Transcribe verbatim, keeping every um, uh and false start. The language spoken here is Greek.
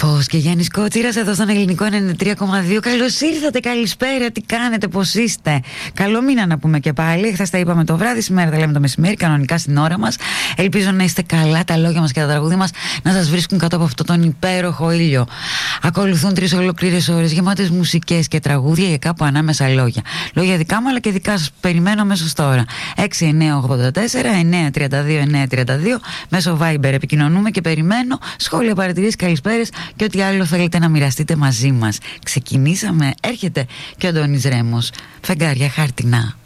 Φως και Γιάννης Κότσιρας εδώ στον Ελληνικό ενενήντα τρία κόμμα δύο. Καλώς ήρθατε, καλησπέρα, τι κάνετε, πώς είστε? Καλό μήνα να πούμε και πάλι. Χθες τα είπαμε το βράδυ, σήμερα τα λέμε το μεσημέρι, κανονικά στην ώρα μας. Ελπίζω να είστε καλά, τα λόγια μας και τα τραγούδια μας να σας βρίσκουν κάτω από αυτόν τον υπέροχο ήλιο. Ακολουθούν τρεις ολόκληρες ώρες γεμάτες μουσικές και τραγούδια για κάπου ανάμεσα λόγια. Λόγια δικά μου αλλά και δικά σας που περιμένω αμέσως τώρα. έξι εννιά ογδόντα τέσσερα εννιά τριάντα δύο εννιά τριάντα δύο μέσω Viber επικοινωνούμε και περιμένω σχόλια, παρατηρήσεις, καλησπέρες και ό,τι άλλο θέλετε να μοιραστείτε μαζί μας. Ξεκινήσαμε, έρχεται και ο Αντώνης Ρέμος. Φεγγάρια χάρτινα.